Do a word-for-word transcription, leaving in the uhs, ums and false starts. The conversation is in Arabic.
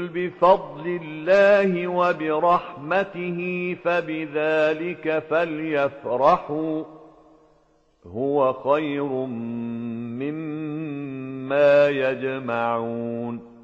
بفضل الله وبرحمته فبذلك فليفرحوا هو خير مما يجمعون